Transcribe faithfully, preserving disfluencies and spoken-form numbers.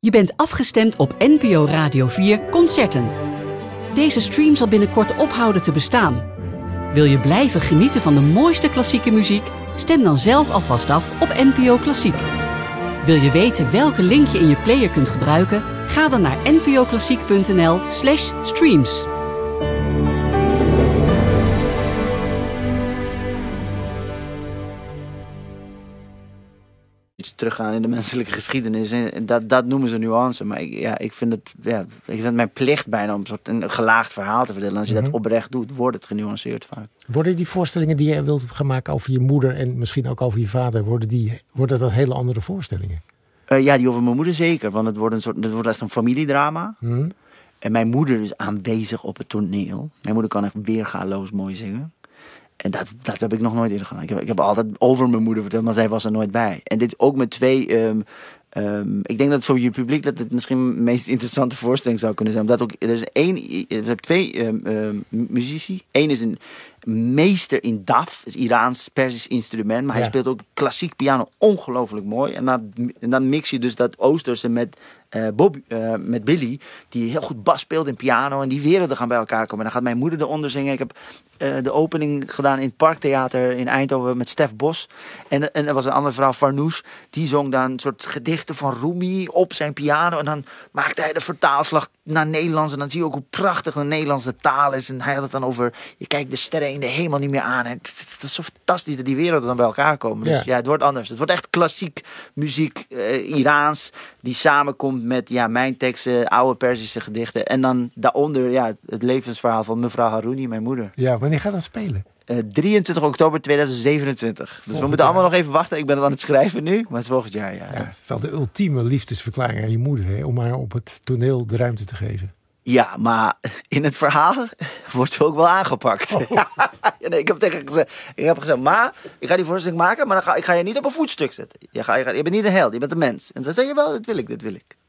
Je bent afgestemd op N P O Radio vier Concerten. Deze stream zal binnenkort ophouden te bestaan. Wil je blijven genieten van de mooiste klassieke muziek? Stem dan zelf alvast af op N P O Klassiek. Wil je weten welke link je in je player kunt gebruiken? Ga dan naar npoklassiek.nl slash streams. Teruggaan in de menselijke geschiedenis. En dat, dat noemen ze nuance. Maar ik, ja, ik vind het, ja, ik vind het mijn plicht bijna om een soort een gelaagd verhaal te vertellen. Als je mm-hmm. dat oprecht doet, wordt het genuanceerd vaak. Worden die voorstellingen die je wilt gaan maken over je moeder en misschien ook over je vader, worden, die, worden dat hele andere voorstellingen? Uh, ja, die over mijn moeder zeker. Want het wordt, een soort, het wordt echt een familiedrama. Mm-hmm. En mijn moeder is aanwezig op het toneel. Mijn moeder kan echt weergaloos mooi zingen. En dat, dat heb ik nog nooit eerder gedaan. Ik heb, ik heb altijd over mijn moeder verteld, maar zij was er nooit bij. En dit ook met twee... Um, um, ik denk dat voor je publiek dat het misschien de meest interessante voorstelling zou kunnen zijn. Omdat ook, er is één, er zijn twee um, um, muzici. Eén is een meester in daf, is Iraans-Persisch instrument. Maar ja. hij speelt ook klassiek piano ongelooflijk mooi. En dan, en dan mix je dus dat Oosterse met... Uh, Bob, uh, met Billy, die heel goed bas speelt in piano. En die werelden gaan bij elkaar komen. En dan gaat mijn moeder eronder zingen. Ik heb uh, de opening gedaan in het Parktheater in Eindhoven met Stef Bos. En, en er was een andere vrouw, Farnoosh. Die zong dan een soort gedichten van Rumi op zijn piano. En dan maakte hij de vertaalslag naar Nederlands. En dan zie je ook hoe prachtig de Nederlandse taal is. En hij had het dan over, je kijkt de sterren in de hemel niet meer aan. En het, het is zo fantastisch dat die werelden dan bij elkaar komen. Dus ja, ja het wordt anders. Het wordt echt klassiek muziek, uh, Iraans, die samenkomt met ja, mijn teksten, oude Perzische gedichten. En dan daaronder ja, het levensverhaal van mevrouw Harouni, mijn moeder. Ja, wanneer gaat dat spelen? Uh, drieëntwintig oktober tweeduizend zevenentwintig. Dus volgend we moeten jaar. allemaal nog even wachten. Ik ben het aan het schrijven nu, maar het is volgend jaar. Ja, ja, het is wel de ultieme liefdesverklaring aan je moeder, hè, om haar op het toneel de ruimte te geven. Ja, maar in het verhaal wordt ze ook wel aangepakt. Oh. Ja, nee, ik heb tegen haar gezegd, ik heb gezegd, ma, ik ga die voorstelling maken, maar dan ga, ik ga je niet op een voetstuk zetten. Je, ga, je, ga, je bent niet een held, je bent een mens. En ze zei, jawel, dat wil ik, dat wil ik.